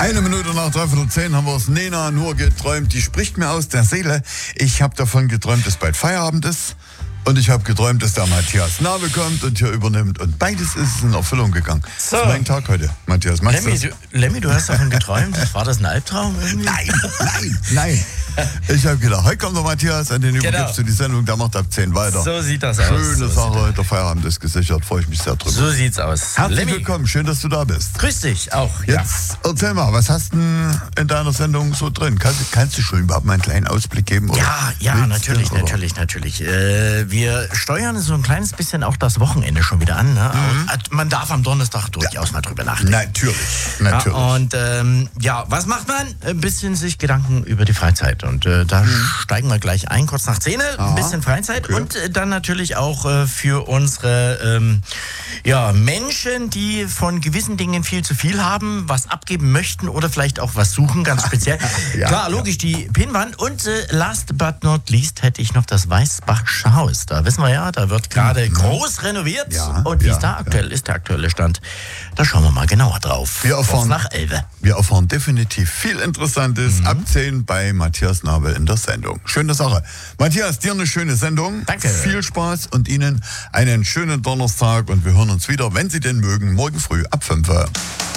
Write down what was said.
Eine Minute nach 3:10 haben wir es. Nena nur geträumt. Die spricht mir aus der Seele. Ich habe davon geträumt, dass bald Feierabend ist. Und ich habe geträumt, dass der Matthias Nabel kommt und hier übernimmt. Und beides ist in Erfüllung gegangen. So. Das ist mein Tag heute, Matthias. Lemmy, du hast davon geträumt? War das ein Albtraum irgendwie? Nein. Ich habe gedacht, heute kommt der Matthias, an den übergibst du die Sendung, der macht ab 10 weiter. So sieht das aus. Schöne Sache, der Feierabend ist gesichert, freue ich mich sehr drüber. So sieht's aus. Herzlich willkommen, schön, dass du da bist. Grüß dich auch. Jetzt erzähl mal, was hast du denn in deiner Sendung so drin? Kannst du schon überhaupt mal einen kleinen Ausblick geben? Oder Ja, natürlich. Wir steuern so ein kleines bisschen auch das Wochenende schon wieder an. Ne? Man darf am Donnerstag durchaus mal drüber nachdenken. Natürlich. Ja, und was macht man? Ein bisschen sich Gedanken über die Freizeit. Und da steigen wir gleich ein, kurz nach 10. Ein bisschen Freizeit. Okay. Und dann natürlich auch für unsere Menschen, die von gewissen Dingen viel zu viel haben, was abgeben möchten oder vielleicht auch was suchen, ganz speziell. Klar, logisch, die Pinnwand. Und last but not least hätte ich noch das Weißbachsche Haus. Da wissen wir ja, da wird gerade groß renoviert. Und wie es da aktuell ist, der aktuelle Stand, da schauen wir mal genauer drauf. Wir erfahren nach 11. Wir erfahren definitiv viel Interessantes ab 10 bei Matthias Nabel in der Sendung. Schöne Sache. Matthias, dir eine schöne Sendung. Danke. Viel Spaß und Ihnen einen schönen Donnerstag. Und wir hören uns wieder, wenn Sie denn mögen, morgen früh ab 5.